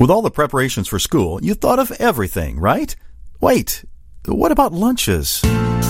With all the preparations for school, you thought of everything, right? Wait, what about lunches?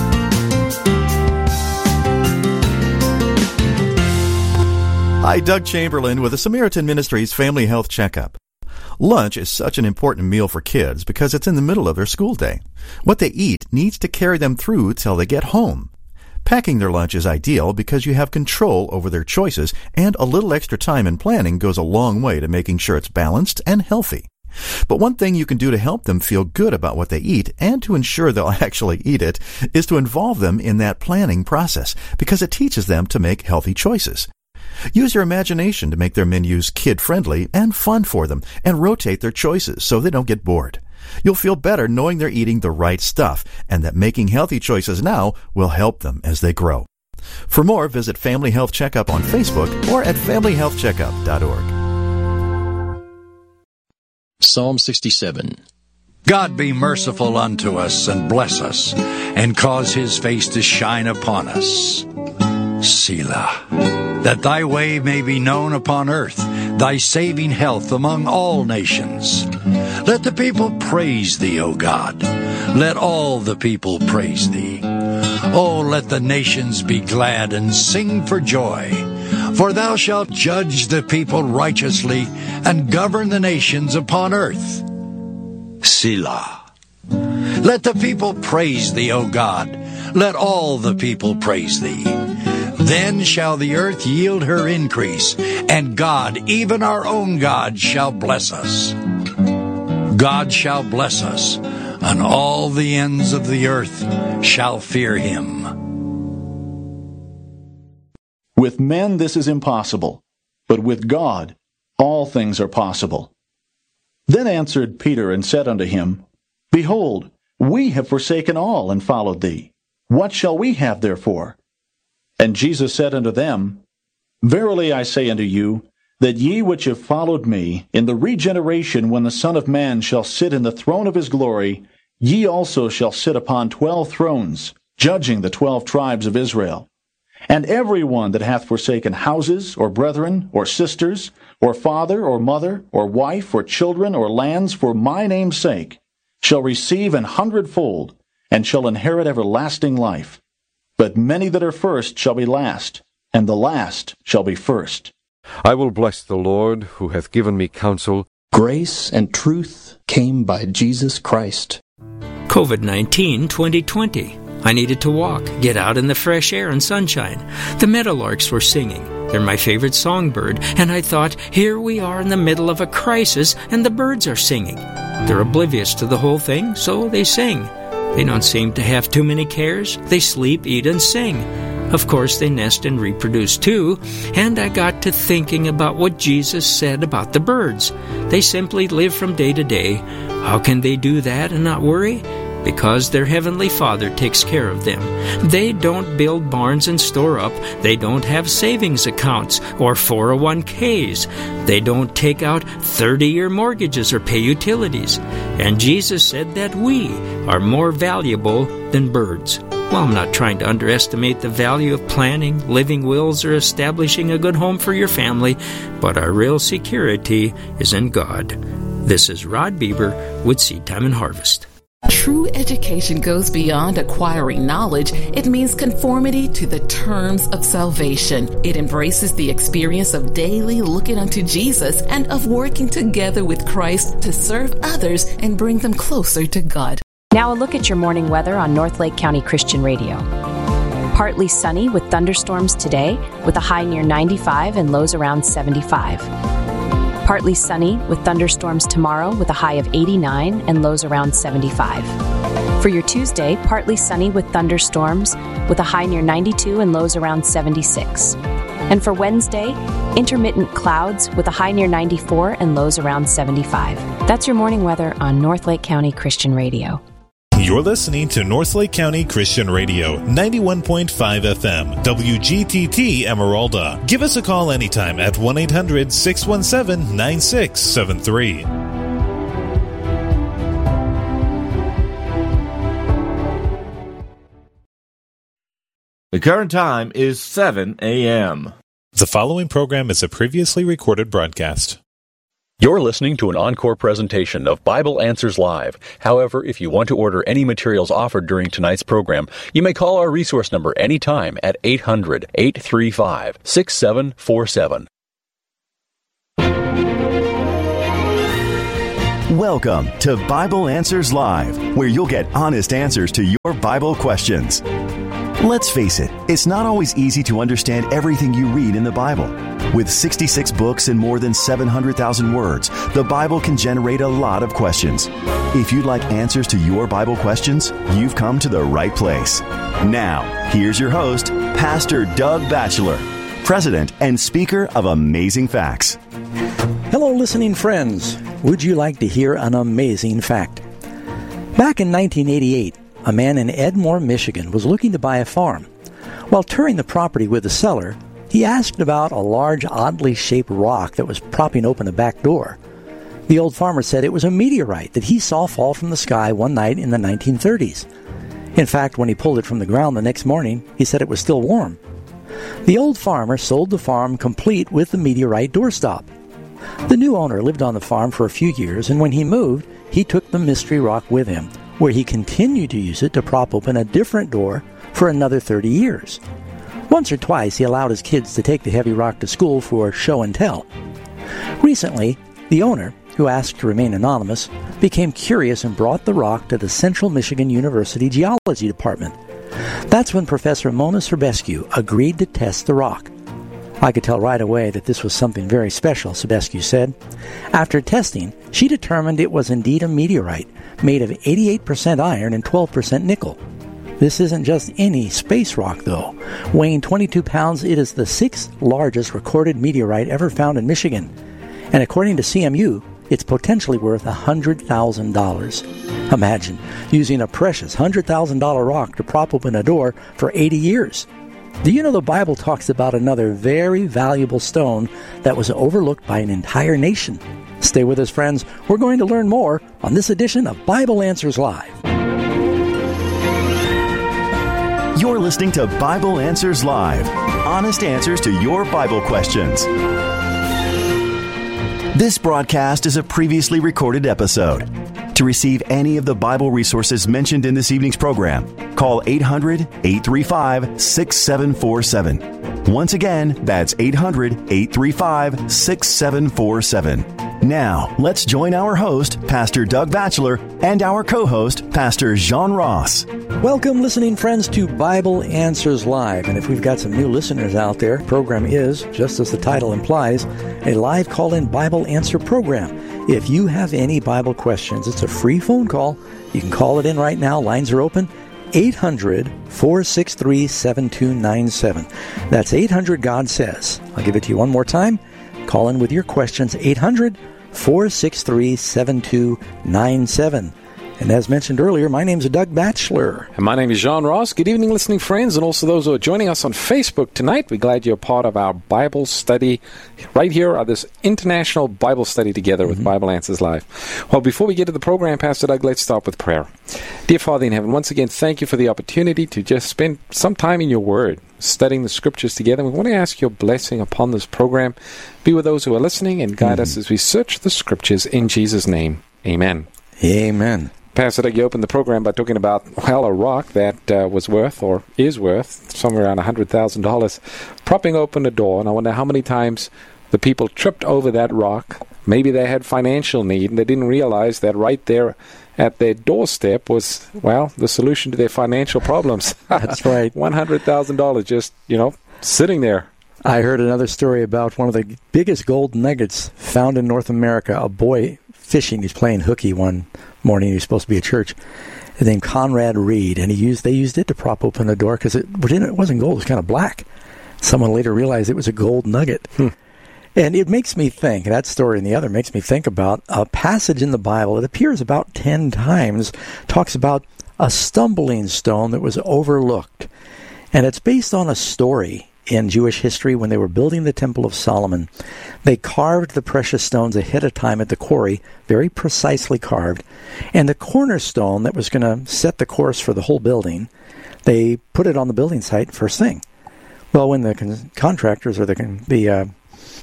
Hi, Doug Chamberlain with the Samaritan Ministries Family Health Checkup. Lunch is such an important meal for kids because it's in the middle of their school day. What they eat needs to carry them through till they get home. Packing their lunch is ideal because you have control over their choices, and a little extra time in planning goes a long way to making sure it's balanced and healthy. But one thing you can do to help them feel good about what they eat and to ensure they'll actually eat it is to involve them in that planning process because it teaches them to make healthy choices. Use your imagination to make their menus kid-friendly and fun for them, and rotate their choices so they don't get bored. You'll feel better knowing they're eating the right stuff, and that making healthy choices now will help them as they grow. For more, visit Family Health Checkup on Facebook or at familyhealthcheckup.org. Psalm 67. God be merciful unto us and bless us, and cause his face to shine upon us. Selah. That thy way may be known upon earth, thy saving health among all nations. Let the people praise thee, O God. Let all the people praise thee. O let the nations be glad and sing for joy. For thou shalt judge the people righteously and govern the nations upon earth. Selah. Let the people praise thee, O God. Let all the people praise thee. Then shall the earth yield her increase, and God, even our own God, shall bless us. God shall bless us, and all the ends of the earth shall fear him. With men this is impossible, but with God all things are possible. Then answered Peter and said unto him, Behold, we have forsaken all and followed thee. What shall we have therefore? And Jesus said unto them, Verily I say unto you, that ye which have followed me, in the regeneration when the Son of Man shall sit in the throne of his glory, ye also shall sit upon 12 thrones, judging the 12 tribes of Israel. And every one that hath forsaken houses, or brethren, or sisters, or father, or mother, or wife, or children, or lands, for my name's sake, shall receive 100-fold, and shall inherit everlasting life. But many that are first shall be last, and the last shall be first. I will bless the Lord, who hath given me counsel. Grace and truth came by Jesus Christ. COVID-19 2020. I needed to walk, get out in the fresh air and sunshine. The meadowlarks were singing. They're my favorite songbird, and I thought, here we are in the middle of a crisis, and the birds are singing. They're oblivious to the whole thing, so they sing. They don't seem to have too many cares. They sleep, eat, and sing. Of course, they nest and reproduce too, and I got to thinking about what Jesus said about the birds. They simply live from day to day. How can they do that and not worry? Because their Heavenly Father takes care of them. They don't build barns and store up. They don't have savings accounts or 401ks. They don't take out 30-year mortgages or pay utilities. And Jesus said that we are more valuable than birds. Well, I'm not trying to underestimate the value of planning, living wills, or establishing a good home for your family, but our real security is in God. This is Rod Bieber with Seed Time and Harvest. True education goes beyond acquiring knowledge. It means conformity to the terms of salvation. It embraces the experience of daily looking unto Jesus and of working together with Christ to serve others and bring them closer to God. Now a look at your morning weather on North Lake County Christian Radio. Partly sunny with thunderstorms today with a high near 95 and lows around 75. Partly sunny with thunderstorms tomorrow with a high of 89 and lows around 75. For your Tuesday, partly sunny with thunderstorms with a high near 92 and lows around 76. And for Wednesday, intermittent clouds with a high near 94 and lows around 75. That's your morning weather on North Lake County Christian Radio. You're listening to North Lake County Christian Radio, 91.5 FM, WGTT Emeralda. Give us a call anytime at 1-800-617-9673. The current time is 7 a.m. The following program is a previously recorded broadcast. You're listening to an encore presentation of Bible Answers Live. However, if you want to order any materials offered during tonight's program, you may call our resource number anytime at 800-835-6747. Welcome to Bible Answers Live, where you'll get honest answers to your Bible questions. Let's face it, it's not always easy to understand everything you read in the Bible. With 66 books and more than 700,000 words, the Bible can generate a lot of questions. If you'd like answers to your Bible questions, you've come to the right place. Now, here's your host, Pastor Doug Batchelor, President and Speaker of Amazing Facts. Hello, listening friends. Would you like to hear an amazing fact? Back in 1988, a man in Edmore, Michigan was looking to buy a farm. While touring the property with the seller, he asked about a large, oddly shaped rock that was propping open a back door. The old farmer said it was a meteorite that he saw fall from the sky one night in the 1930s. In fact, when he pulled it from the ground the next morning, he said it was still warm. The old farmer sold the farm complete with the meteorite doorstop. The new owner lived on the farm for a few years, and when he moved, he took the mystery rock with him, where he continued to use it to prop open a different door for another 30 years. Once or twice, he allowed his kids to take the heavy rock to school for show and tell. Recently, the owner, who asked to remain anonymous, became curious and brought the rock to the Central Michigan University Geology Department. That's when Professor Mona Serbescu agreed to test the rock. I could tell right away that this was something very special, Serbescu said. After testing, she determined it was indeed a meteorite made of 88% iron and 12% nickel. This isn't just any space rock, though. Weighing 22 pounds, it is the 6th largest recorded meteorite ever found in Michigan. And according to CMU, it's potentially worth $100,000. Imagine using a precious $100,000 rock to prop open a door for 80 years. Do you know the Bible talks about another very valuable stone that was overlooked by an entire nation? Stay with us, friends. We're going to learn more on this edition of Bible Answers Live. You're listening to Bible Answers Live, honest answers to your Bible questions. This broadcast is a previously recorded episode. To receive any of the Bible resources mentioned in this evening's program, call 800-835-6747. Once again, that's 800-835-6747. Now, let's join our host, Pastor Doug Batchelor, and our co-host, Pastor Jean Ross. Welcome, listening friends, to Bible Answers Live. And if we've got some new listeners out there, the program is, just as the title implies, a live call-in Bible answer program. If you have any Bible questions, it's a free phone call. You can call it in right now. Lines are open. 800-463-7297. That's 800 God Says. I'll give it to you one more time. Call in with your questions, 800-463-7297. And as mentioned earlier, my name is Doug Batchelor. And my name is Jean Ross. Good evening, listening friends, and also those who are joining us on Facebook tonight. We're glad you're part of our Bible study right here at this international Bible study together with Bible Answers Live. Well, before we get to the program, Pastor Doug, let's start with prayer. Dear Father in heaven, once again, thank you for the opportunity to just spend some time in your Word, studying the Scriptures together. We want to ask your blessing upon this program. Be with those who are listening and guide us as we search the Scriptures in Jesus' name. Amen. Amen. Pastor Doug, you opened the program by talking about, well, a rock that was worth, or is worth, somewhere around $100,000, propping open a door. And I wonder how many times the people tripped over that rock. Maybe they had financial need, and they didn't realize that right there at their doorstep was, well, the solution to their financial problems. That's right. $100,000 just, sitting there. I heard another story about one of the biggest gold nuggets found in North America. A boy fishing, he's playing hooky one morning. He was supposed to be at church. His name Conrad Reed, and they used it to prop open the door because it wasn't gold. It was kind of black. Someone later realized it was a gold nugget. And it makes me think, that story and the other makes me think about a passage in the Bible. It appears about 10 times, talks about a stumbling stone that was overlooked. And it's based on a story in Jewish history when they were building the Temple of Solomon. They carved the precious stones ahead of time at the quarry, very precisely carved. And the cornerstone that was going to set the course for the whole building, they put it on the building site first thing. Well, when the contractors or the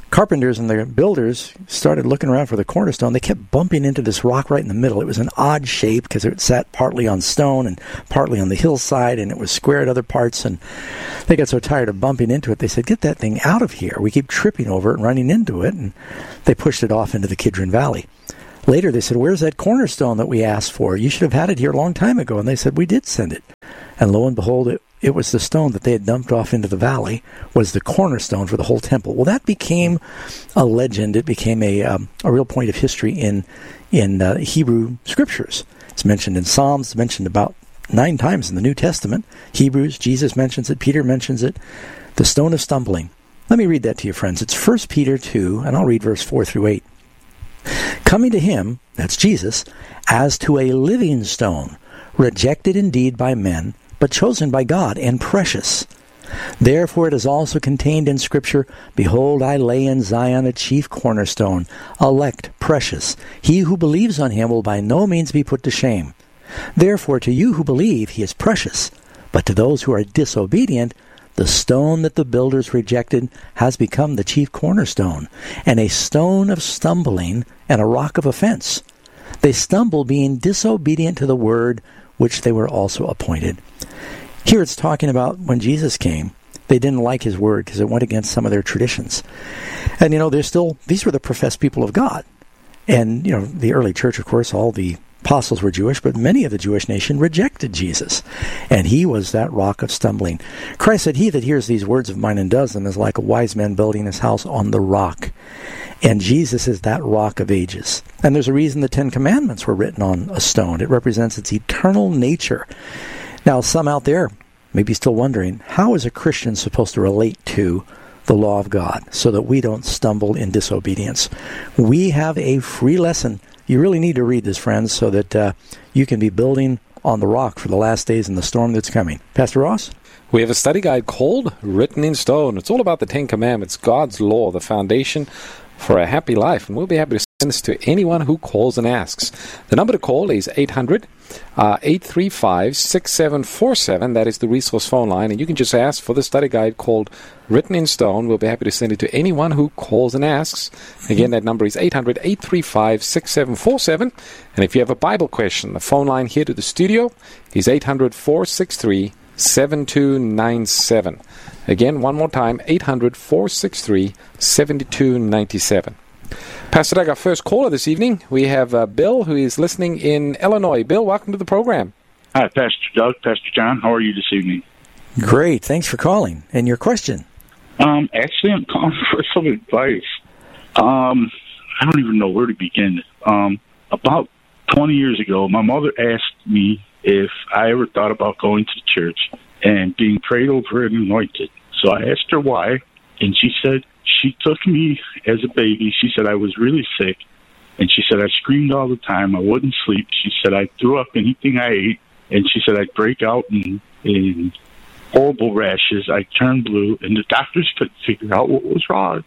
carpenters and the builders started looking around for the cornerstone. They kept bumping into this rock right in the middle. It was an odd shape because it sat partly on stone and partly on the hillside, and it was square at other parts, and they got so tired of bumping into it, they said, "Get that thing out of here. We keep tripping over it and running into it," and they pushed it off into the Kidron Valley. Later they said, "Where's that cornerstone that we asked for? You should have had it here a long time ago." And they said, "We did send it." And lo and behold, it was the stone that they had dumped off into the valley, was the cornerstone for the whole temple. Well, that became a legend. It became a real point of history in Hebrew scriptures. It's mentioned in Psalms. It's mentioned about 9 times in the New Testament. Hebrews, Jesus mentions it. Peter mentions it. The stone of stumbling. Let me read that to you, friends. It's 1 Peter 2, and I'll read verse 4 through 8. "Coming to him," that's Jesus, "as to a living stone, rejected indeed by men, but chosen by God and precious. Therefore it is also contained in Scripture, Behold, I lay in Zion a chief cornerstone, elect, precious. He who believes on him will by no means be put to shame. Therefore to you who believe he is precious, but to those who are disobedient, the stone that the builders rejected has become the chief cornerstone, and a stone of stumbling and a rock of offense. They stumble being disobedient to the word which they were also appointed." Here it's talking about when Jesus came, they didn't like his word because it went against some of their traditions. And, these were the professed people of God. And, the early church, of course, all the apostles were Jewish, but many of the Jewish nation rejected Jesus. And he was that rock of stumbling. Christ said, "He that hears these words of mine and does them is like a wise man building his house on the rock." And Jesus is that rock of ages. And there's a reason the 10 Commandments were written on a stone. It represents its eternal nature. Now, some out there may be still wondering, how is a Christian supposed to relate to the law of God so that we don't stumble in disobedience? We have a free lesson. You really need to read this, friends, so that you can be building on the rock for the last days in the storm that's coming. Pastor Ross? We have a study guide called Written in Stone. It's all about the 10 Commandments, God's law, the foundation for a happy life. And we'll be happy to send this to anyone who calls and asks. The number to call is 800-835-6747. That is the resource phone line. And you can just ask for the study guide called Written in Stone. We'll be happy to send it to anyone who calls and asks. Again, that number is 800-835-6747. And if you have a Bible question, the phone line here to the studio is 800-463-7297. Again, one more time, 800-463-7297. Pastor Doug, our first caller this evening, we have Bill, who is listening in Illinois. Bill, welcome to the program. Hi, Pastor Doug, Pastor John. How are you this evening? Great. Thanks for calling. And your question? Actually, I'm calling for some advice. I don't even know where to begin. About 20 years ago, my mother asked me if I ever thought about going to church and being prayed over and anointed. So I asked her why, and she said she took me as a baby. She said I was really sick, and she said I screamed all the time. I wouldn't sleep. She said I threw up anything I ate, and she said I'd break out in horrible rashes. I turned blue, and the doctors couldn't figure out what was wrong.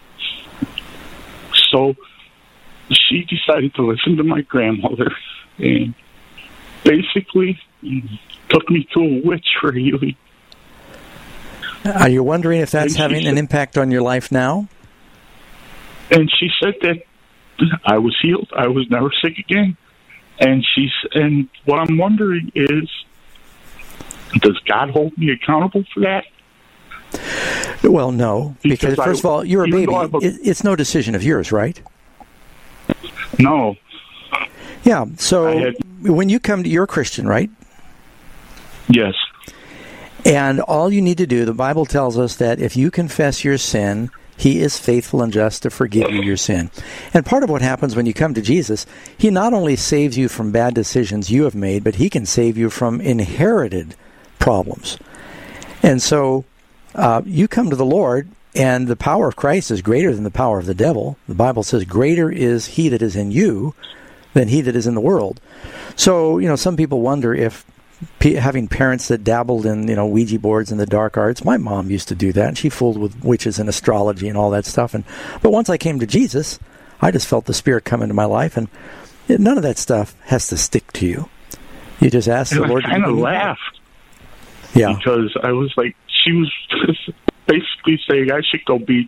So she decided to listen to my grandmother and basically took me to a witch for healing. Are you wondering if that's having an impact on your life now? And she said that I was healed. I was never sick again. And what I'm wondering is, does God hold me accountable for that? Well, no, because first of all, you're a baby. It's no decision of yours, right? No. Yeah, so when you come to, you're a Christian, right? Yes. And all you need to do, the Bible tells us that if you confess your sin, He is faithful and just to forgive you your sin. And part of what happens when you come to Jesus, He not only saves you from bad decisions you have made, but He can save you from inherited problems. And so you come to the Lord, and the power of Christ is greater than the power of the devil. The Bible says, greater is He that is in you than he that is in the world. So, some people wonder if having parents that dabbled in, Ouija boards and the dark arts. My mom used to do that, and she fooled with witches and astrology and all that stuff. But once I came to Jesus, I just felt the Spirit come into my life, and none of that stuff has to stick to you. You just ask the Lord. I kind of laughed. Yeah. Because I was like, she was basically saying I should go be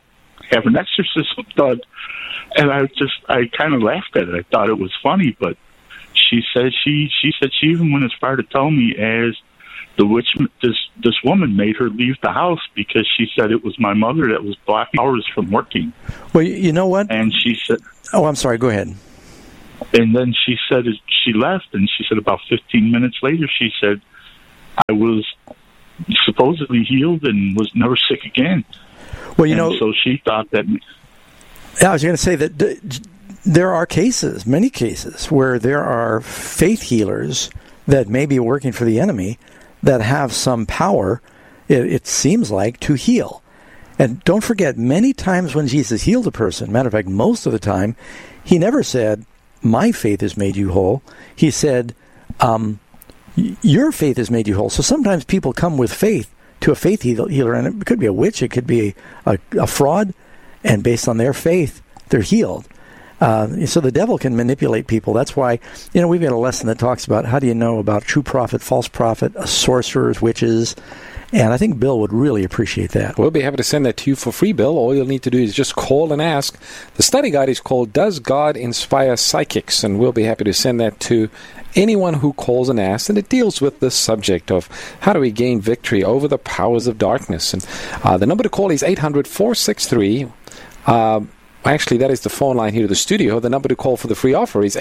have an exorcism done. And I kind of laughed at it. I thought it was funny, but she said she even went as far to tell me as the witch, this woman made her leave the house because she said it was my mother that was blocking hours from working. Well, you know what? And she said... Oh, I'm sorry. Go ahead. And then she said she left, and she said about 15 minutes later, she said, I was supposedly healed and was never sick again. Well, so she thought that... I was going to say that there are cases, many cases, where there are faith healers that may be working for the enemy that have some power, it seems like, to heal. And don't forget, many times when Jesus healed a person, matter of fact, most of the time, he never said, my faith has made you whole. He said, your faith has made you whole. So sometimes people come with faith to a faith healer, and it could be a witch, it could be a fraud, and based on their faith, they're healed. So the devil can manipulate people. That's why, we've got a lesson that talks about how do you know about true prophet, false prophet, sorcerers, witches, and I think Bill would really appreciate that. We'll be happy to send that to you for free, Bill. All you'll need to do is just call and ask. The study guide is called Does God Inspire Psychics? And we'll be happy to send that to anyone who calls and asks, and it deals with the subject of how do we gain victory over the powers of darkness. And the number to call is 800-463 Actually, that is the phone line here to the studio. The number to call for the free offer is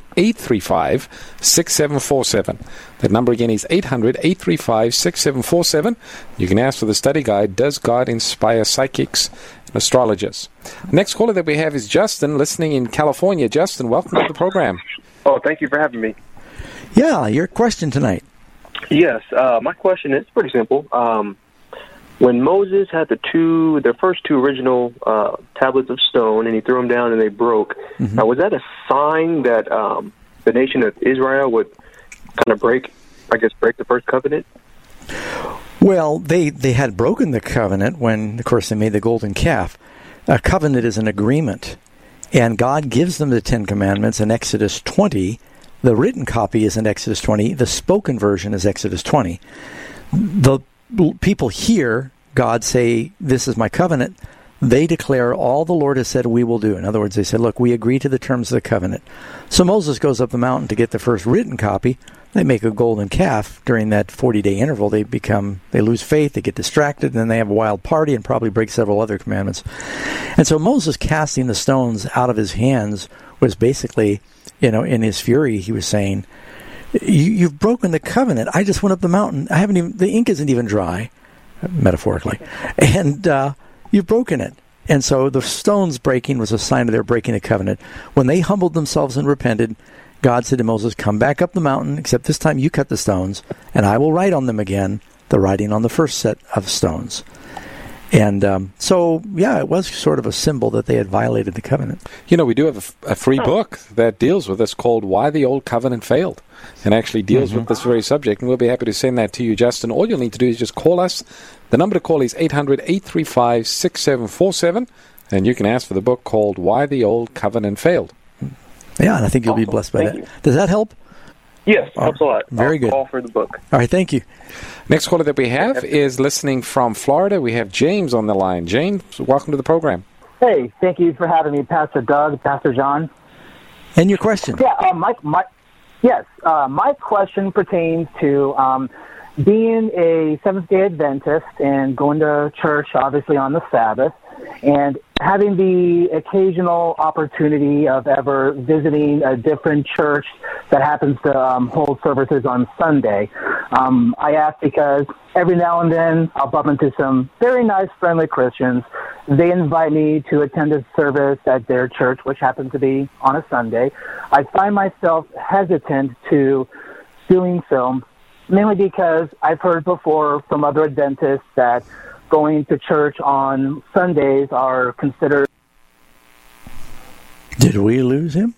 800-835-6747. That number again is 800-835-6747. You can ask for the study guide, Does God Inspire Psychics and Astrologers? Next caller that we have is Justin, listening in California. Justin, welcome to the program. Oh, thank you for having me. Yeah, your question tonight. Yes, my question is pretty simple. When Moses had the first two original tablets of stone, and he threw them down and they broke, was that a sign that the nation of Israel would kind of break the first covenant? Well, they had broken the covenant when, of course, they made the golden calf. A covenant is an agreement, and God gives them the Ten Commandments in Exodus 20. The written copy is in Exodus 20. The spoken version is Exodus 20. The people hear God say, this is my covenant. They declare all the Lord has said we will do. In other words, they say, look, we agree to the terms of the covenant. So Moses goes up the mountain to get the first written copy. They make a golden calf. During that 40-day interval, they lose faith, they get distracted, and then they have a wild party and probably break several other commandments. And so Moses casting the stones out of his hands was basically, in his fury, he was saying, you've broken the covenant. I just went up the mountain. The ink isn't even dry, metaphorically, and you've broken it. And so the stones breaking was a sign of their breaking the covenant. When they humbled themselves and repented, God said to Moses, come back up the mountain, except this time you cut the stones, and I will write on them again the writing on the first set of stones. And it was sort of a symbol that they had violated the covenant. We do have a free book that deals with this called Why the Old Covenant Failed, and actually deals with this very subject, and we'll be happy to send that to you, Justin. All you'll need to do is just call us. The number to call is 800-835-6747, and you can ask for the book called Why the Old Covenant Failed. Yeah, and I think you'll be blessed by that. Does that help? Yes, helps a lot. Very good. Call for the book. All right, thank you. Next caller that we have is listening from Florida. We have James on the line. James, welcome to the program. Hey, thank you for having me, Pastor Doug, Pastor John. And your question? Yeah, my question pertains to being a Seventh-day Adventist and going to church, obviously, on the Sabbath, and having the occasional opportunity of ever visiting a different church that happens to hold services on Sunday. I ask because every now and then I'll bump into some very nice, friendly Christians. They invite me to attend a service at their church, which happens to be on a Sunday. I find myself hesitant to doing so, mainly because I've heard before from other Adventists that going to church on Sundays are considered... Did we lose him?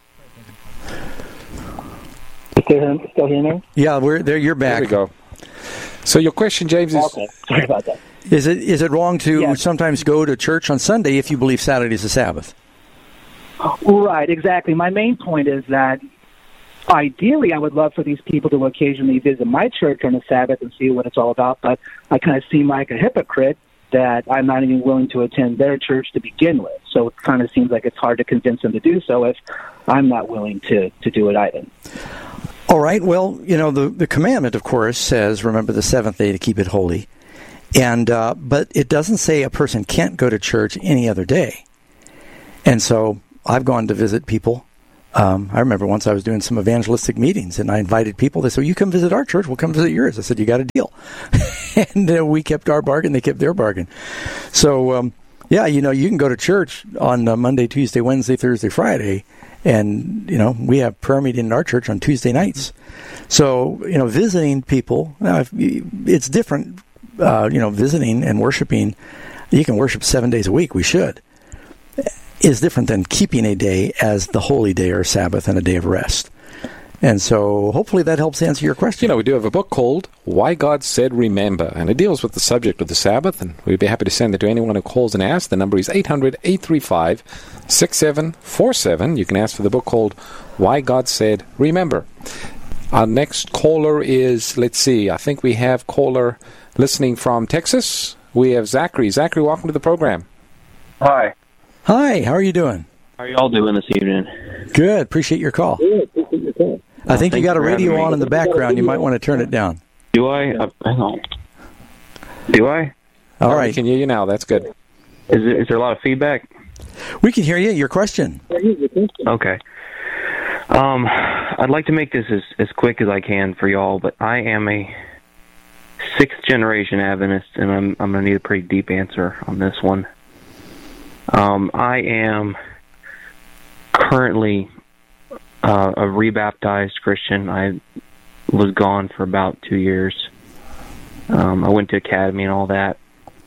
Still hear me? Yeah, we're there. You're back. There we go. So your question, James, is... Okay, sorry about that. Is it wrong to sometimes go to church on Sunday if you believe Saturday is the Sabbath? Right, exactly. My main point is that ideally, I would love for these people to occasionally visit my church on the Sabbath and see what it's all about, but I kind of seem like a hypocrite that I'm not even willing to attend their church to begin with. So it kind of seems like it's hard to convince them to do so if I'm not willing to do it either. All right. Well, you know, the commandment, of course, says, remember the seventh day to keep it holy. And but it doesn't say a person can't go to church any other day. And so I've gone to visit people. I remember once I was doing some evangelistic meetings, and I invited people. They said, well, you come visit our church, we'll come visit yours. I said, you got a deal. And we kept our bargain, they kept their bargain. So, yeah, you know, you can go to church on Monday, Tuesday, Wednesday, Thursday, Friday, and, you know, we have prayer meeting in our church on Tuesday nights. So, you know, visiting people, it's different, you know, visiting and worshiping. You can worship 7 days a week, we should. Is different than keeping a day as the holy day or Sabbath and a day of rest. And so hopefully that helps answer your question. You know, we do have a book called Why God Said Remember, and it deals with the subject of the Sabbath, and we'd be happy to send it to anyone who calls and asks. The number is 800-835-6747. You can ask for the book called Why God Said Remember. Our next caller is, let's see, I think we have caller listening from Texas. We have Zachary. Zachary, welcome to the program. Hi. Hi, how are you doing? How are y'all doing this evening? Good, appreciate your call. I think you got a radio on in the background. You might want to turn it down. Do I? Hang on. Do I? All right. We can hear you now. That's good. Is there a lot of feedback? We can hear you. Your question. Okay. I'd like to make this as quick as I can for y'all, but I am a sixth-generation Adventist, and I'm going to need a pretty deep answer on this one. I am currently a rebaptized Christian. I was gone for about 2 years. I went to academy and all that.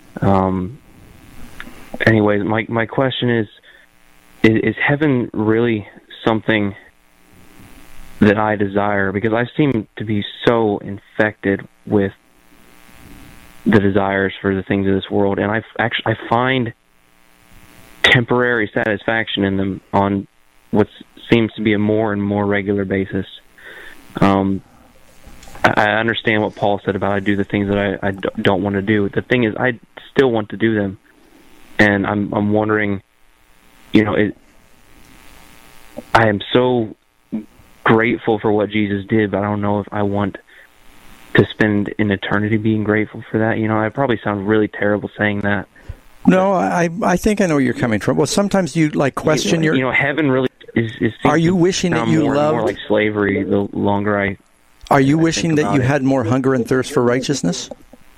Anyways, my question is heaven really something that I desire? Because I seem to be so infected with the desires for the things of this world, and I find temporary satisfaction in them on what seems to be a more and more regular basis. I understand what Paul said about I do the things that I don't want to do. The thing is, I still want to do them, and I'm wondering, you know, I am so grateful for what Jesus did, but I don't know if I want to spend an eternity being grateful for that. You know, I probably sound really terrible saying that. No, I think I know where you're coming from. Well, sometimes you question your. You know, heaven really is are you wishing that you loved more like slavery the longer I? Are you wishing that you had more hunger and thirst for righteousness?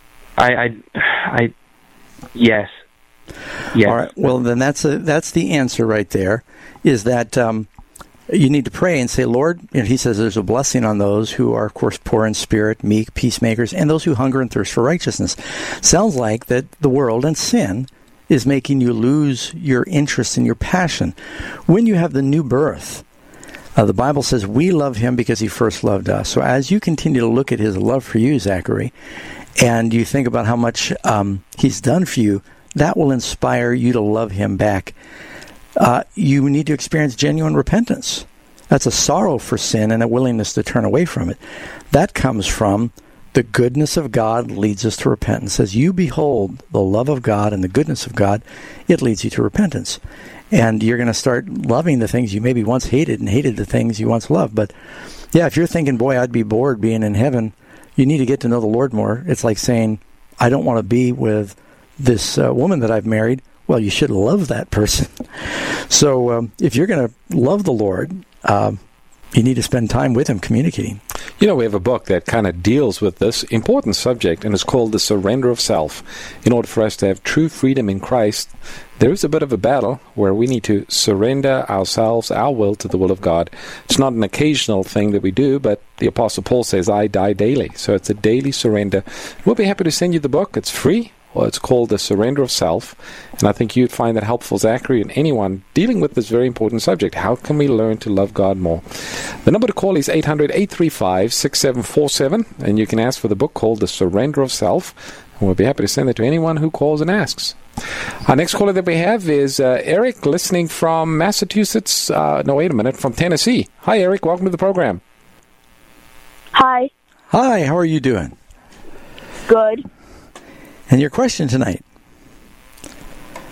Yes. All right. Well, then that's the answer right there. Is that you need to pray and say, Lord, you know, he says there's a blessing on those who are, of course, poor in spirit, meek, peacemakers, and those who hunger and thirst for righteousness. Sounds like that the world and sin is making you lose your interest and your passion. When you have the new birth, the Bible says we love him because he first loved us. So as you continue to look at his love for you, Zachary, and you think about how much he's done for you, that will inspire you to love him back. You need to experience genuine repentance. That's a sorrow for sin and a willingness to turn away from it. That comes from the goodness of God leads us to repentance. As you behold the love of God and the goodness of God, it leads you to repentance. And you're going to start loving the things you maybe once hated and hated the things you once loved. But, yeah, if you're thinking, boy, I'd be bored being in heaven, you need to get to know the Lord more. It's like saying, I don't want to be with this woman that I've married. Well, you should love that person. So if you're going to love the Lord, you need to spend time with him communicating. You know, we have a book that kind of deals with this important subject, and it's called The Surrender of Self. In order for us to have true freedom in Christ, there is a bit of a battle where we need to surrender ourselves, our will, to the will of God. It's not an occasional thing that we do, but the Apostle Paul says, I die daily. So it's a daily surrender. We'll be happy to send you the book. It's free. Well, it's called The Surrender of Self, and I think you'd find that helpful, Zachary, and anyone dealing with this very important subject. How can we learn to love God more? The number to call is 800-835-6747, and you can ask for the book called The Surrender of Self, and we'll be happy to send it to anyone who calls and asks. Our next caller that we have is Eric, listening from Massachusetts. From Tennessee. Hi, Eric. Welcome to the program. Hi. Hi, how are you doing? Good. And your question tonight?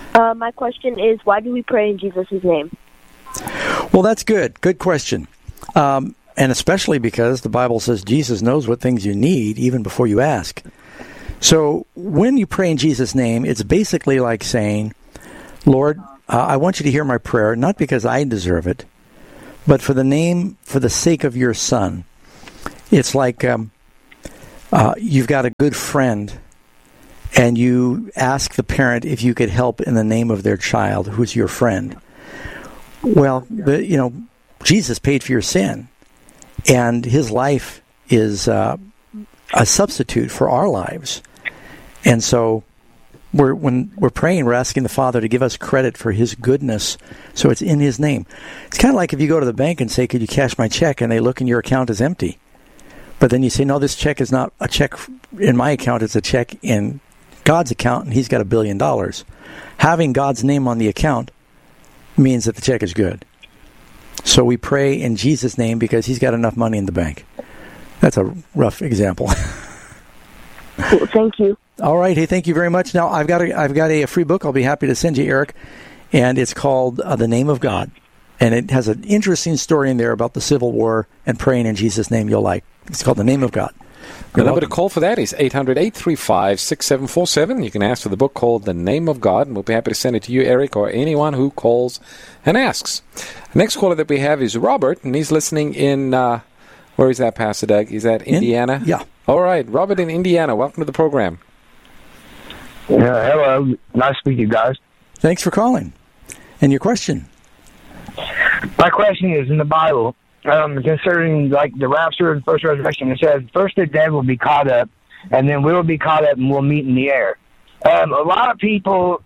My question is, why do we pray in Jesus' name? Well, that's good. Good question. And especially because the Bible says Jesus knows what things you need even before you ask. So when you pray in Jesus' name, it's basically like saying, Lord, I want you to hear my prayer, not because I deserve it, but for the sake of your Son. It's like you've got a good friend, and you ask the parent if you could help in the name of their child, who's your friend. Well, Jesus paid for your sin, and his life is a substitute for our lives. And so when we're praying, we're asking the Father to give us credit for his goodness, so it's in his name. It's kind of like if you go to the bank and say, could you cash my check, and they look and your account is empty. But then you say, no, this check is not a check in my account, it's a check in God's account, and he's got $1 billion. Having God's name on the account means that the check is good. So we pray in Jesus' name because he's got enough money in the bank. That's a rough example. Cool, thank you. All right. Hey, thank you very much. Now, I've got a free book I'll be happy to send you, Eric, and it's called The Name of God. And it has an interesting story in there about the Civil War and praying in Jesus' name you'll like. It's called The Name of God. The number to call for that is 800-835-6747. You can ask for the book called The Name of God, and we'll be happy to send it to you, Eric, or anyone who calls and asks. The next caller that we have is Robert, and he's listening in, where is that, Pastor Doug? Is that Indiana? Yeah. All right, Robert in Indiana, welcome to the program. Yeah, hello. Nice to meet you guys. Thanks for calling. And your question? My question is, in the Bible, concerning like the rapture and first resurrection, it says first the dead will be caught up, and then we'll be caught up and we'll meet in the air. A lot of people,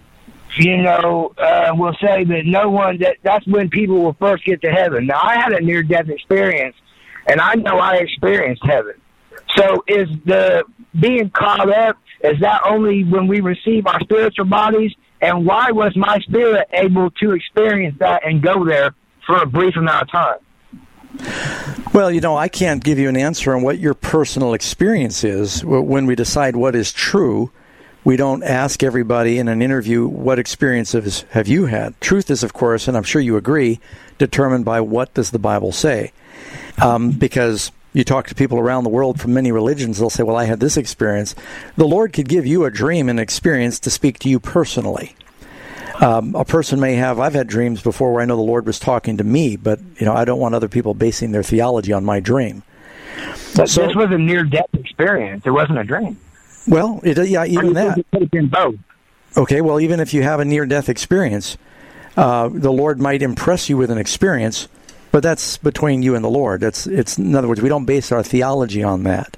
will say that that's when people will first get to heaven. Now, I had a near-death experience, and I know I experienced heaven. So is the being caught up, is that only when we receive our spiritual bodies? And why was my spirit able to experience that and go there for a brief amount of time? Well, I can't give you an answer on what your personal experience is. When we decide what is true, we don't ask everybody in an interview, what experiences have you had? Truth is, of course, and I'm sure you agree, determined by what does the Bible say. Because you talk to people around the world from many religions, they'll say, well, I had this experience. The Lord could give you a dream and experience to speak to you personally. A person may have, I've had dreams before where I know the Lord was talking to me, but I don't want other people basing their theology on my dream. This was a near-death experience. It wasn't a dream. Well, even that. It could have been both. Okay, well, even if you have a near-death experience, the Lord might impress you with an experience, but that's between you and the Lord. It's in other words, we don't base our theology on that.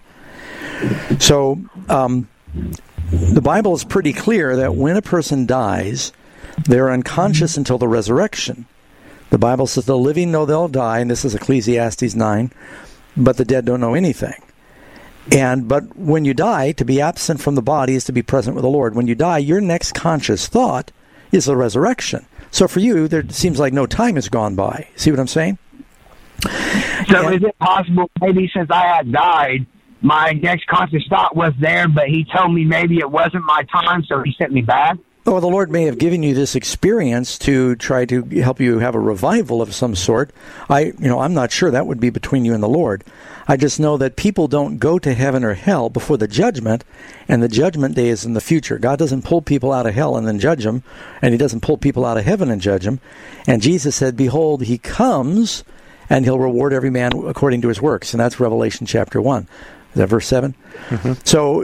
So the Bible is pretty clear that when a person dies, they're unconscious until the resurrection. The Bible says the living know they'll die, and this is Ecclesiastes 9, but the dead don't know anything. But when you die, to be absent from the body is to be present with the Lord. When you die, your next conscious thought is the resurrection. So for you, there seems like no time has gone by. See what I'm saying? So is it possible, maybe since I had died, my next conscious thought was there, but he told me maybe it wasn't my time, so he sent me back? Oh, the Lord may have given you this experience to try to help you have a revival of some sort. I'm not sure. That would be between you and the Lord. I just know that people don't go to heaven or hell before the judgment, and the judgment day is in the future. God doesn't pull people out of hell and then judge them, and he doesn't pull people out of heaven and judge them. And Jesus said, behold, he comes, and he'll reward every man according to his works. And that's Revelation chapter 1. Is that verse 7? Mm-hmm. So,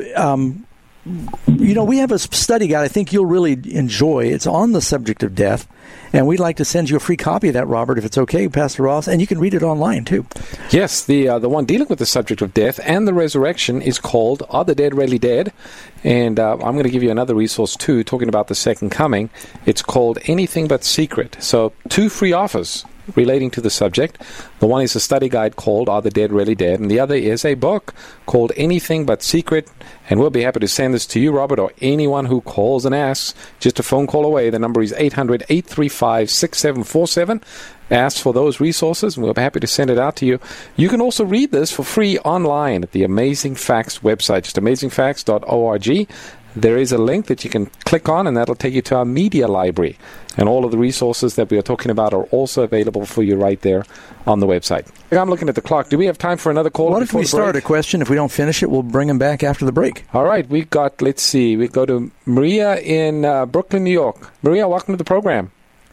we have a study guide I think you'll really enjoy. It's on the subject of death, and we'd like to send you a free copy of that, Robert, if it's okay, Pastor Ross, and you can read it online, too. Yes, the one dealing with the subject of death and the resurrection is called Are the Dead Really Dead? And I'm going to give you another resource, too, talking about the second coming. It's called Anything But Secret. So 2 free offers relating to the subject. The one is a study guide called Are the Dead Really Dead? And the other is a book called Anything But Secret. And we'll be happy to send this to you, Robert, or anyone who calls and asks. Just a phone call away. The number is 800-835-6747. Ask for those resources, and we'll be happy to send it out to you. You can also read this for free online at the Amazing Facts website, just amazingfacts.org. there is a link that you can click on, and that'll take you to our media library. And all of the resources that we are talking about are also available for you right there on the website. I'm looking at the clock. Do we have time for another call? What if we start a question? If we don't finish it, we'll bring them back after the break. All right. We go to Maria in Brooklyn, New York. Maria, welcome to the program.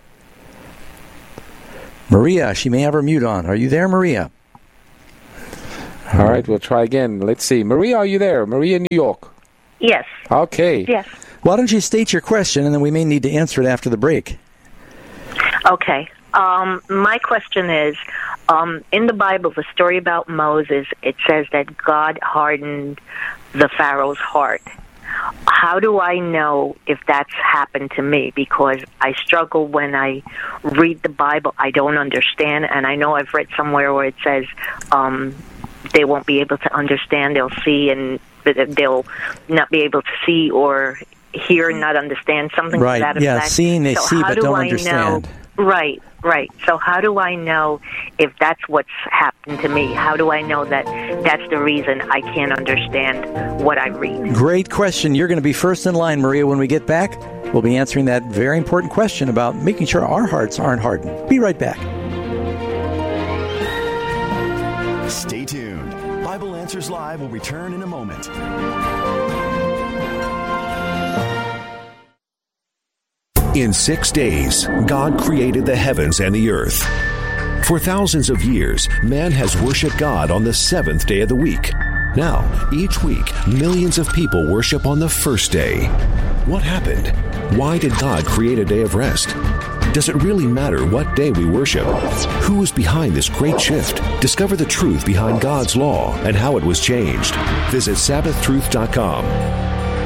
Maria, she may have her mute on. Are you there, Maria? All right, we'll try again. Let's see. Maria, are you there? Maria, New York. Yes. Okay. Yes. Why don't you state your question, and then we may need to answer it after the break. Okay. My question is, in the Bible, the story about Moses, it says that God hardened the Pharaoh's heart. How do I know if that's happened to me? Because I struggle when I read the Bible. I don't understand, and I know I've read somewhere where it says they won't be able to understand. They'll see, and they'll not be able to see or hear and not understand, something right. to that effect. Yeah, seeing they see but don't understand. Right. So how do I know if that's what's happened to me? How do I know that that's the reason I can't understand what I read? Great question. You're going to be first in line, Maria. When we get back, we'll be answering that very important question about making sure our hearts aren't hardened. Be right back. Stay tuned. Bible Answers Live will return in a moment. In 6 days, God created the heavens and the earth. For thousands of years, man has worshiped God on the seventh day of the week. Now, each week, millions of people worship on the first day. What happened? Why did God create a day of rest? Does it really matter what day we worship? Who is behind this great shift? Discover the truth behind God's law and how it was changed. Visit SabbathTruth.com.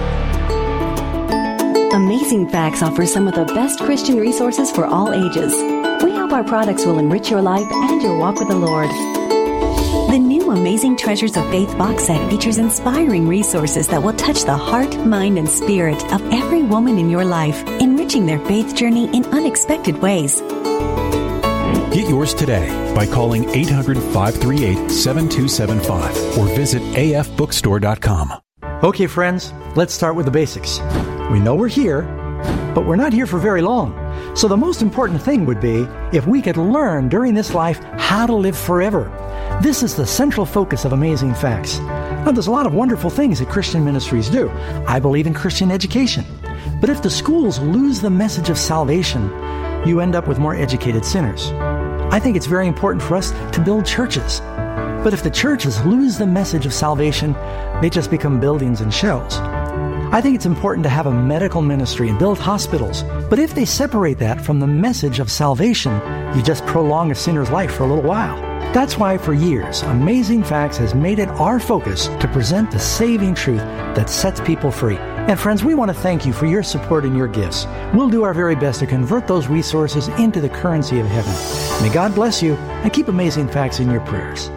Amazing Facts offers some of the best Christian resources for all ages. We hope our products will enrich your life and your walk with the Lord. The new Amazing Treasures of Faith box set features inspiring resources that will touch the heart, mind, and spirit of every woman in your life, enriching their faith journey in unexpected ways. Get yours today by calling 800-538-7275 or visit afbookstore.com. Okay, friends, let's start with the basics. We know we're here, but we're not here for very long. So the most important thing would be if we could learn during this life how to live forever. This is the central focus of Amazing Facts. Now, there's a lot of wonderful things that Christian ministries do. I believe in Christian education. But if the schools lose the message of salvation, you end up with more educated sinners. I think it's very important for us to build churches. But if the churches lose the message of salvation, they just become buildings and shells. I think it's important to have a medical ministry and build hospitals. But if they separate that from the message of salvation, you just prolong a sinner's life for a little while. That's why for years, Amazing Facts has made it our focus to present the saving truth that sets people free. And friends, we want to thank you for your support and your gifts. We'll do our very best to convert those resources into the currency of heaven. May God bless you and keep Amazing Facts in your prayers.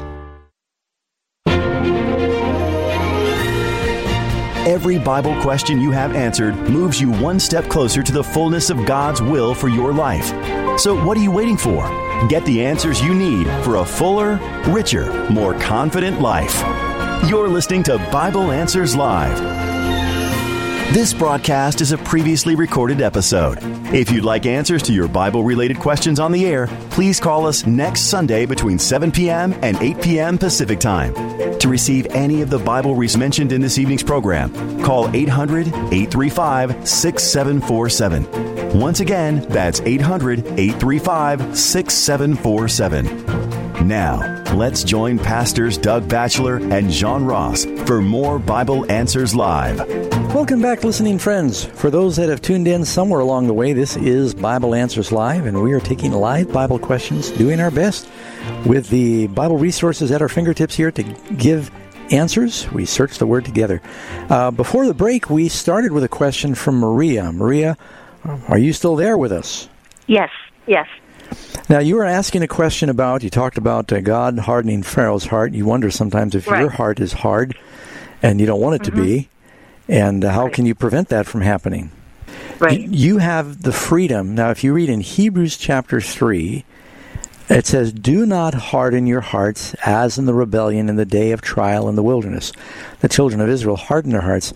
Every Bible question you have answered moves you one step closer to the fullness of God's will for your life. So what are you waiting for? Get the answers you need for a fuller, richer, more confident life. You're listening to Bible Answers Live. This broadcast is a previously recorded episode. If you'd like answers to your Bible-related questions on the air, please call us next Sunday between 7 p.m. and 8 p.m. Pacific Time. To receive any of the Bible reads mentioned in this evening's program, call 800-835-6747. Once again, that's 800-835-6747. Now, let's join Pastors Doug Batchelor and John Ross for more Bible Answers Live. Welcome back, listening friends. For those that have tuned in somewhere along the way, this is Bible Answers Live, and we are taking live Bible questions, doing our best with the Bible resources at our fingertips here to give answers. We search the Word together. Before the break, we started with a question from Maria. Maria, are you still there with us? Yes. Now, you were asking a question about, you talked about God hardening Pharaoh's heart. You wonder sometimes if your heart is hard and you don't want it to be. And how can you prevent that from happening? Right. You have the freedom. Now, if you read in Hebrews chapter 3, it says, "Do not harden your hearts as in the rebellion in the day of trial in the wilderness. The children of Israel hardened their hearts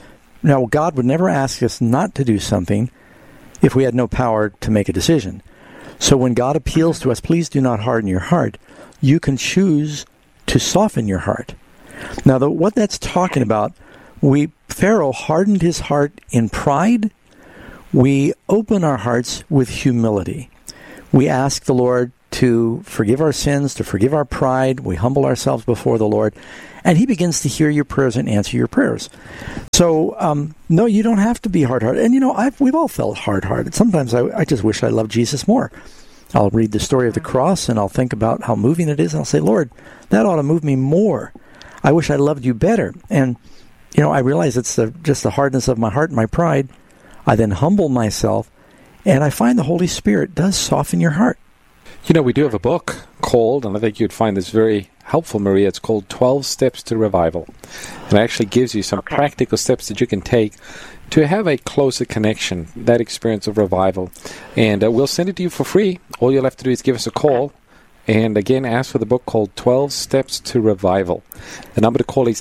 Now, God would never ask us not to do something if we had no power to make a decision. So when God appeals to us, please do not harden your heart, you can choose to soften your heart. Now, what that's talking about, Pharaoh hardened his heart in pride. We open our hearts with humility. We ask the Lord to forgive our sins, to forgive our pride. We humble ourselves before the Lord, and He begins to hear your prayers and answer your prayers. So, no, you don't have to be hard-hearted. And, we've all felt hard-hearted. Sometimes I just wish I loved Jesus more. I'll read the story of the cross, and I'll think about how moving it is, and I'll say, Lord, that ought to move me more. I wish I loved you better. And, I realize it's just the hardness of my heart and my pride. I then humble myself, and I find the Holy Spirit does soften your heart. We do have a book called, and I think you'd find this very helpful, Maria, it's called 12 Steps to Revival. And it actually gives you some practical steps that you can take to have a closer connection, that experience of revival. And we'll send it to you for free. All you'll have to do is give us a call. And again, ask for the book called 12 Steps to Revival. The number to call is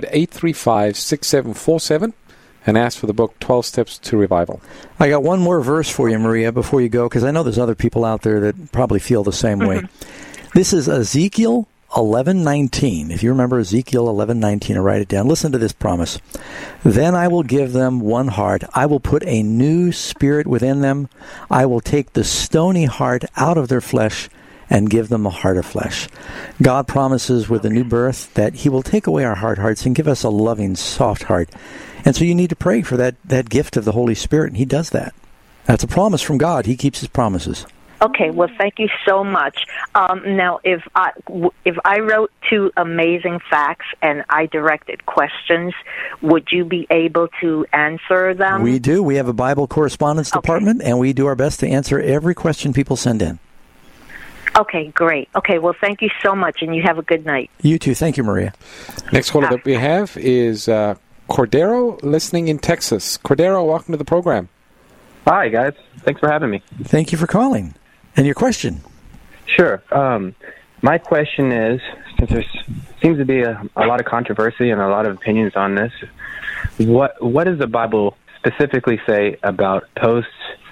800-835-6747. And ask for the book, 12 Steps to Revival. I got one more verse for you, Maria, before you go, because I know there's other people out there that probably feel the same way. This is Ezekiel 11:19. If you remember Ezekiel 11:19, or write it down. Listen to this promise. Then I will give them one heart. I will put a new spirit within them. I will take the stony heart out of their flesh and give them a heart of flesh. God promises with the new birth that He will take away our hard hearts and give us a loving, soft heart. And so you need to pray for that gift of the Holy Spirit, and He does that. That's a promise from God. He keeps His promises. Okay, well, thank you so much. Now, if I wrote 2 amazing facts and I directed questions, would you be able to answer them? We do. We have a Bible correspondence department, and we do our best to answer every question people send in. Okay, great. Okay, well, thank you so much, and you have a good night. You too. Thank you, Maria. Next caller that we have is Cordero, listening in Texas. Cordero, welcome to the program. Hi, guys. Thanks for having me. Thank you for calling. And your question? Sure. My question is, since there seems to be a lot of controversy and a lot of opinions on this, what does the Bible specifically say about post,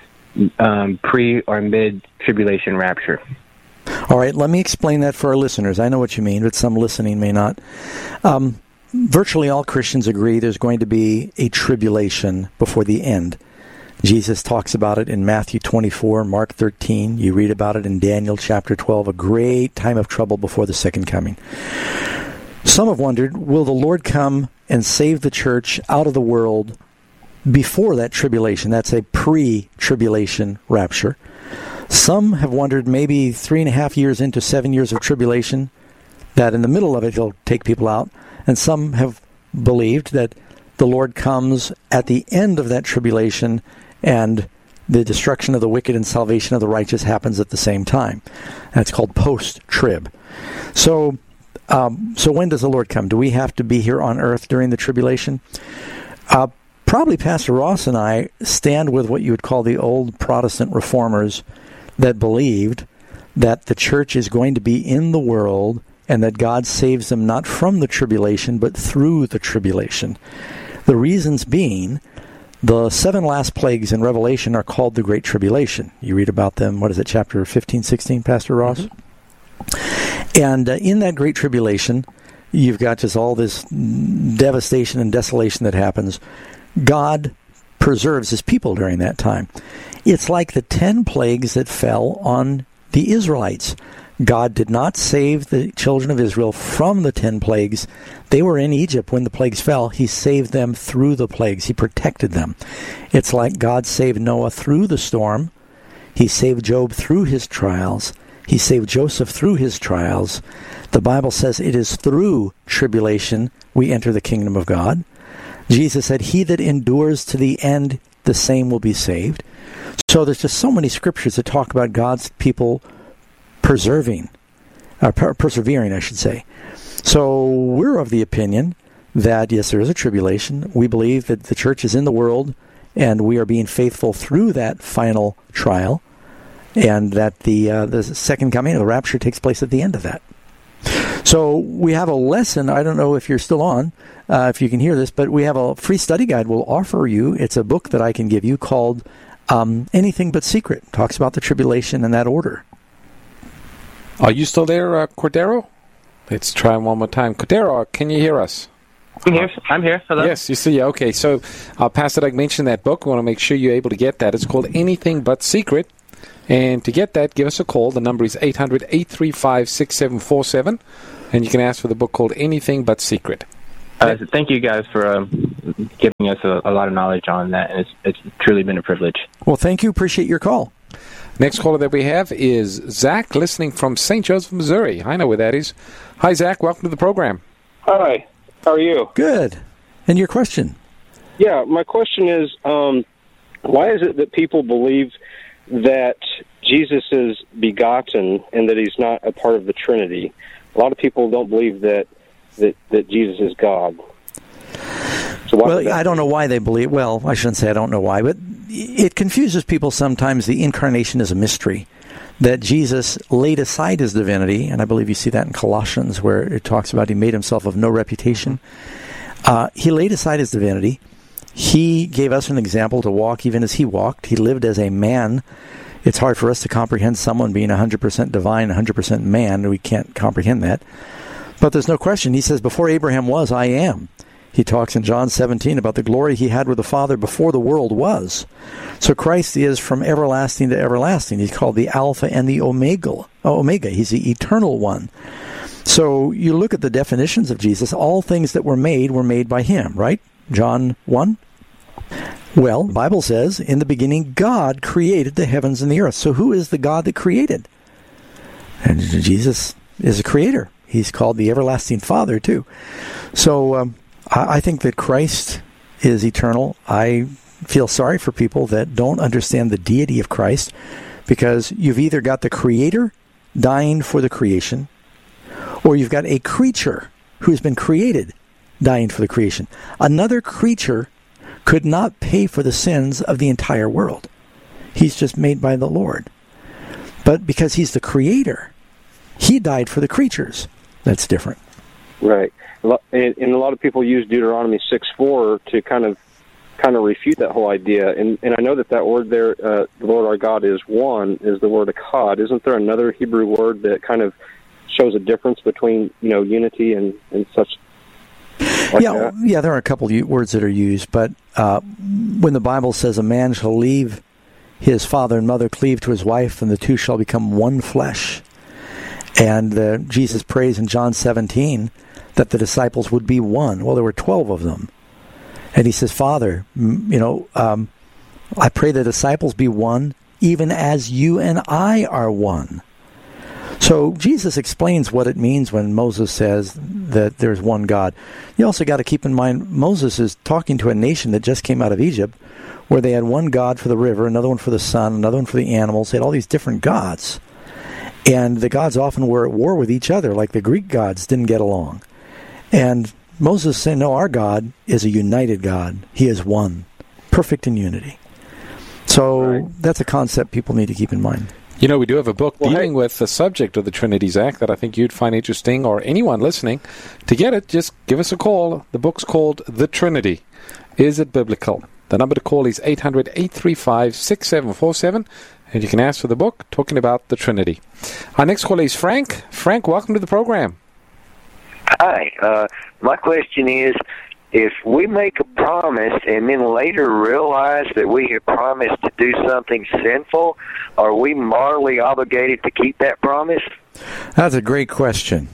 pre, or mid-tribulation rapture? All right, let me explain that for our listeners. I know what you mean, but some listening may not. Virtually all Christians agree there's going to be a tribulation before the end. Jesus talks about it in Matthew 24, Mark 13. You read about it in Daniel chapter 12, a great time of trouble before the second coming. Some have wondered, will the Lord come and save the church out of the world before that tribulation? That's a pre-tribulation rapture. Some have wondered, maybe 3.5 years into 7 years of tribulation, that in the middle of it He'll take people out. And some have believed that the Lord comes at the end of that tribulation, and the destruction of the wicked and salvation of the righteous happens at the same time. That's called post-trib. So when does the Lord come? Do we have to be here on earth during the tribulation? Probably Pastor Ross and I stand with what you would call the old Protestant reformers that believed that the church is going to be in the world and that God saves them not from the tribulation but through the tribulation. The reasons being, the 7 last plagues in Revelation are called the Great Tribulation. You read about them, chapter 15, 16, Pastor Ross? Mm-hmm. And in that Great Tribulation, you've got just all this devastation and desolation that happens. God preserves His people during that time. It's like the 10 plagues that fell on the Israelites. God did not save the children of Israel from the 10 plagues. They were in Egypt when the plagues fell. He saved them through the plagues. He protected them. It's like God saved Noah through the storm. He saved Job through his trials. He saved Joseph through his trials. The Bible says it is through tribulation we enter the kingdom of God. Jesus said, "He that endures to the end, the same will be saved." So there's just so many scriptures that talk about God's people persevering, I should say. So we're of the opinion that, yes, there is a tribulation. We believe that the church is in the world, and we are being faithful through that final trial, and that the second coming, the rapture, takes place at the end of that. So we have a lesson. I don't know if you're still on, if you can hear this, but we have a free study guide we'll offer you. It's a book that I can give you called Anything But Secret. It talks about the tribulation in that order. Are you still there, Cordero? Let's try one more time. Cordero, can you hear us? I'm here. Hello? Yes, you see. Okay, so Pastor Doug mentioned that book. We want to make sure you're able to get that. It's called Anything But Secret. And to get that, give us a call. The number is 800-835-6747. And you can ask for the book called Anything But Secret. Thank you guys for giving us a lot of knowledge on that. And it's truly been a privilege. Well, thank you. Appreciate your call. Next caller that we have is Zach, listening from St. Joseph, Missouri. I know where that is. Hi, Zach. Welcome to the program. Hi. How are you? Good. And your question? Yeah, my question is, why is it that people believe that Jesus is begotten and that he's not a part of the Trinity? A lot of people don't believe that Jesus is God. So well, I don't know why they believe. Well, I shouldn't say I don't know why, but it confuses people sometimes. The incarnation is a mystery. That Jesus laid aside his divinity, and I believe you see that in Colossians where it talks about he made himself of no reputation. He laid aside his divinity. He gave us an example to walk even as he walked. He lived as a man. It's hard for us to comprehend someone being 100% divine, 100% man. We can't comprehend that. But there's no question. He says, before Abraham was, I am. He talks in John 17 about the glory he had with the Father before the world was. So Christ is from everlasting to everlasting. He's called the Alpha and the Omega. He's the eternal one. So you look at the definitions of Jesus, all things that were made by him, right? John 1. Well, the Bible says, in the beginning, God created the heavens and the earth. So who is the God that created? And Jesus is a creator. He's called the everlasting Father, too. So I think that Christ is eternal. I feel sorry for people that don't understand the deity of Christ, because you've either got the Creator dying for the creation, or you've got a creature who's been created dying for the creation. Another creature could not pay for the sins of the entire world. He's just made by the Lord. But because he's the Creator, he died for the creatures. That's different. Right. And a lot of people use Deuteronomy 6:4 to kind of refute that whole idea. And I know that word there, the Lord our God is one, is the word echad. Isn't there another Hebrew word that kind of shows a difference between, unity and such? Yeah, there are a couple of words that are used, but when the Bible says a man shall leave his father and mother, cleave to his wife, and the two shall become one flesh. And Jesus prays in John 17 that the disciples would be one. Well, there were 12 of them. And he says, Father, I pray the disciples be one, even as you and I are one. So Jesus explains what it means when Moses says that there's one God. You also got to keep in mind, Moses is talking to a nation that just came out of Egypt, where they had one God for the river, another one for the sun, another one for the animals. They had all these different gods. And the gods often were at war with each other, like the Greek gods didn't get along. And Moses said, no, our God is a united God. He is one, perfect in unity. So that's a concept people need to keep in mind. You know, we do have a book dealing with the subject of the Trinity, Zach, that I think you'd find interesting, or anyone listening. To get it, just give us a call. The book's called The Trinity. Is it biblical? The number to call is 800-835-6747, and you can ask for the book talking about the Trinity. Our next caller is Frank. Frank, welcome to the program. Hi. My question is, if we make a promise and then later realize that we have promised to do something sinful, are we morally obligated to keep that promise? That's a great question.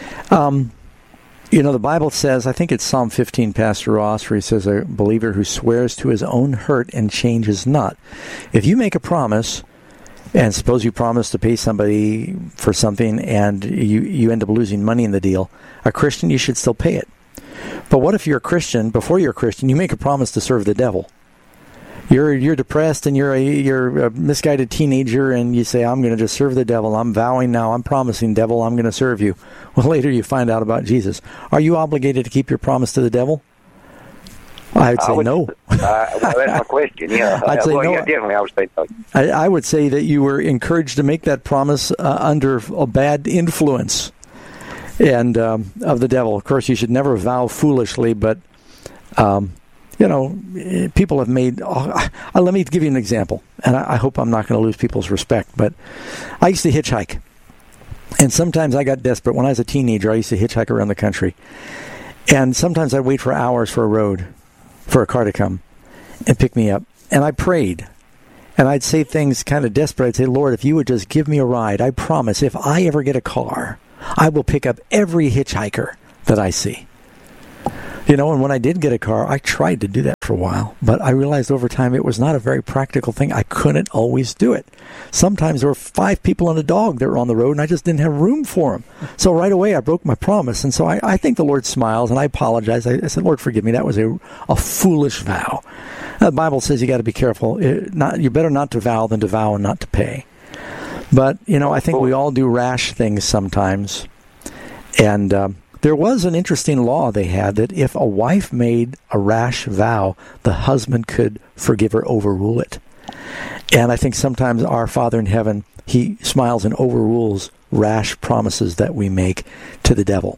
The Bible says, I think it's Psalm 15, Pastor Ross, where he says, a believer who swears to his own hurt and changes not. If you make a promise, and suppose you promise to pay somebody for something and you end up losing money in the deal, a Christian, you should still pay it. But what if you're a Christian, before you're a Christian, you make a promise to serve the devil? You're depressed and you're a misguided teenager, and you say, I'm going to just serve the devil. I'm vowing now, I'm promising, devil, I'm going to serve you. Well, later you find out about Jesus. Are you obligated to keep your promise to the devil? I would say no. Well, that's my question, yeah. I'd say no. Yeah, definitely, I would say no. I would say that you were encouraged to make that promise under a bad influence. and of the devil. Of course, you should never vow foolishly, but people have made... let me give you an example, and I hope I'm not going to lose people's respect, but I used to hitchhike, and sometimes I got desperate. When I was a teenager, I used to hitchhike around the country, and sometimes I'd wait for hours for a car to come and pick me up, and I prayed, and I'd say things kind of desperate. I'd say, Lord, if you would just give me a ride, I promise if I ever get a car, I will pick up every hitchhiker that I see. And when I did get a car, I tried to do that for a while, but I realized over time it was not a very practical thing. I couldn't always do it. Sometimes there were 5 people and a dog that were on the road, and I just didn't have room for them. So right away, I broke my promise, and so I think the Lord smiles, and I apologized. I said, Lord, forgive me. That was a foolish vow. The Bible says you got to be careful. You're better not to vow than to vow and not to pay. But, I think we all do rash things sometimes, and... there was an interesting law they had that if a wife made a rash vow, the husband could forgive or overrule it. And I think sometimes our Father in heaven, he smiles and overrules rash promises that we make to the devil.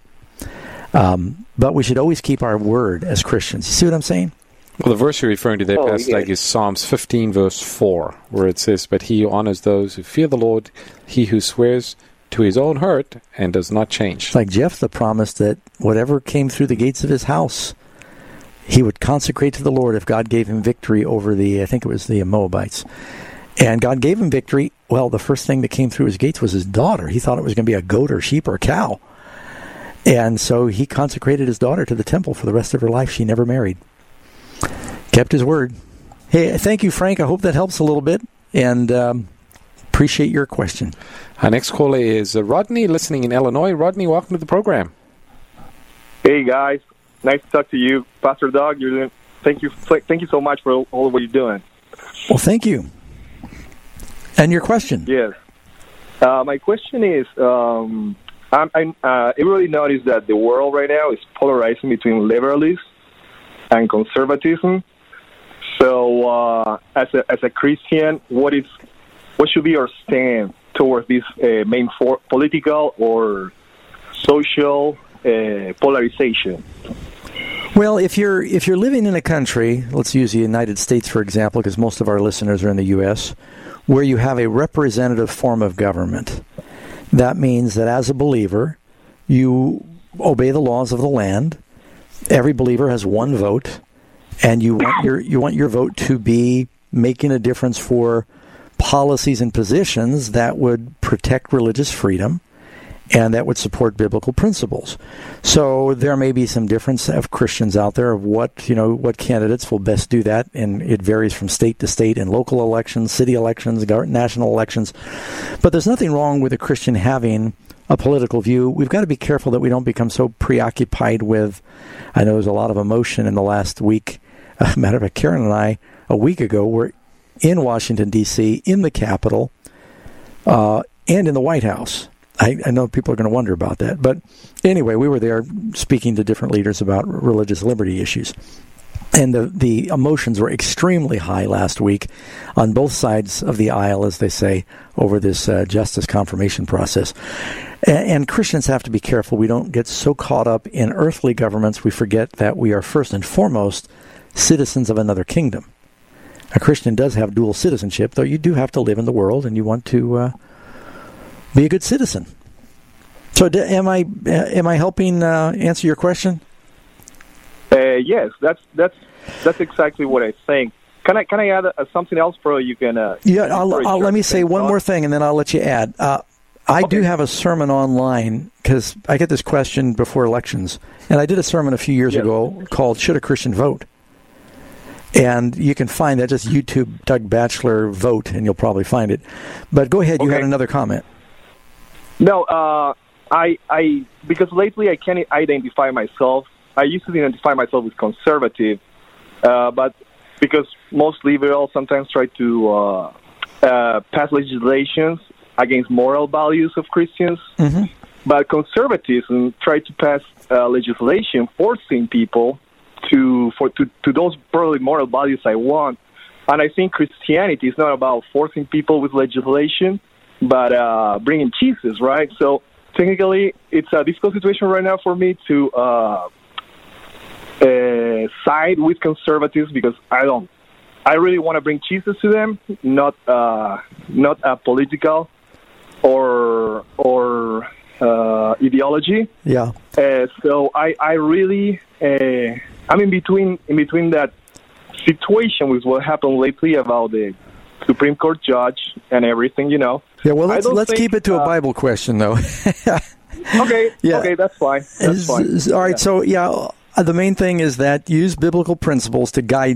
But we should always keep our word as Christians. You see what I'm saying? Well, the verse you're referring to there, Pastor Doug, is Psalms 15, verse 4, where it says, "But he who honors those who fear the Lord, he who swears to his own hurt and does not change." It's like Jephthah promised that whatever came through the gates of his house, he would consecrate to the Lord if God gave him victory over I think it was the Moabites. And God gave him victory. Well, the first thing that came through his gates was his daughter. He thought it was going to be a goat or sheep or a cow. And so he consecrated his daughter to the temple for the rest of her life. She never married. Kept his word. Hey, thank you, Frank. I hope that helps a little bit. And appreciate your question. Our next caller is Rodney, listening in Illinois. Rodney, welcome to the program. Hey, guys. Nice to talk to you. Pastor Doug, thank you so much for all of what you're doing. Well, thank you. And your question? Yes. My question is, I really noticed that the world right now is polarizing between liberalism and conservatism. So, as a Christian, what should be our stand towards this main political or social polarization? Well, if you're living in a country, let's use the United States for example, because most of our listeners are in the U.S., where you have a representative form of government, that means that as a believer, you obey the laws of the land. Every believer has one vote, and you want your vote to be making a difference for policies and positions that would protect religious freedom and that would support biblical principles. So there may be some difference of Christians out there of what candidates will best do that, and it varies from state to state in local elections, city elections, national elections. But there's nothing wrong with a Christian having a political view. We've got to be careful that we don't become so preoccupied with, I know there's a lot of emotion in the last week. Matter of fact, Karen and I, a week ago, were in Washington, D.C., in the Capitol, and in the White House. I know people are going to wonder about that. But anyway, we were there speaking to different leaders about religious liberty issues. And the emotions were extremely high last week on both sides of the aisle, as they say, over this justice confirmation process. And Christians have to be careful. We don't get so caught up in earthly governments, we forget that we are first and foremost citizens of another kingdom. A Christian does have dual citizenship, though you do have to live in the world, and you want to be a good citizen. So, am I helping answer your question? Yes, that's exactly what I think. Can I add something else, bro? You can. Let me say one more thing, and then I'll let you add. I do have a sermon online because I get this question before elections, and I did a sermon a few years ago called "Should a Christian Vote?" And you can find that, just YouTube Doug Batchelor vote, and you'll probably find it. But go ahead, you had another comment. No, I because lately I can't identify myself. I used to identify myself as conservative, but because most liberals sometimes try to pass legislations against moral values of Christians, but conservatism try to pass legislation forcing people to those probably moral values I want. And I think Christianity is not about forcing people with legislation, but bringing Jesus, right? So technically, it's a difficult situation right now for me to side with conservatives because I really want to bring Jesus to them, not a political or ideology. Yeah. So I really I'm in between that situation with what happened lately about the Supreme Court judge and everything, you know. Yeah, well, let's keep it to a Bible question, though. Okay, yeah. Okay, that's fine. That's fine. All right, so, the main thing is that use biblical principles to guide